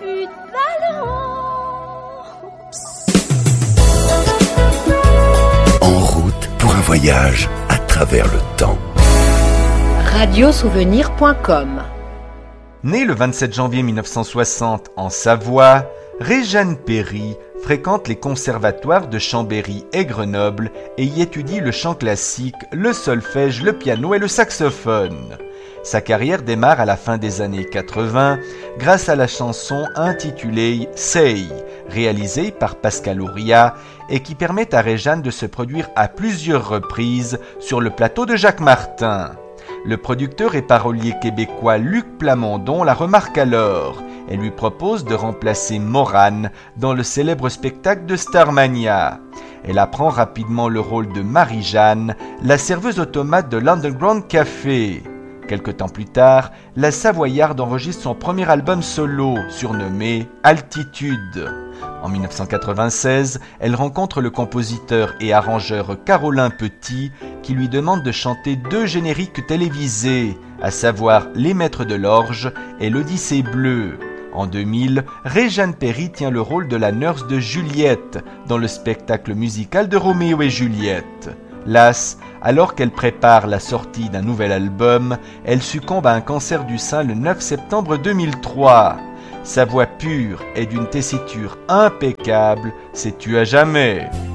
une balance. En route pour un voyage à travers le temps. Radiosouvenir.com. Née le 27 janvier 1960 en Savoie, Réjeanne Perry fréquente les conservatoires de Chambéry et Grenoble et y étudie le chant classique, le solfège, le piano et le saxophone. Sa carrière démarre à la fin des années 80 grâce à la chanson intitulée « Say », réalisée par Pascal Auria et qui permet à Réjeanne de se produire à plusieurs reprises sur le plateau de Jacques Martin. Le producteur et parolier québécois Luc Plamondon la remarque alors et lui propose de remplacer Morane dans le célèbre spectacle de Starmania. Elle apprend rapidement le rôle de Marie-Jeanne, la serveuse automate de l'Underground Café. Quelque temps plus tard, la Savoyarde enregistre son premier album solo, surnommé Altitude. En 1996, elle rencontre le compositeur et arrangeur Carolin Petit, qui lui demande de chanter 2 génériques télévisés, à savoir Les Maîtres de l'Orge et L'Odyssée bleue. En 2000, Réjeanne Perry tient le rôle de la nurse de Juliette dans le spectacle musical de Roméo et Juliette. Lasse, alors qu'elle prépare la sortie d'un nouvel album, elle succombe à un cancer du sein le 9 septembre 2003. Sa voix pure et d'une tessiture impeccable, c'est tu à jamais.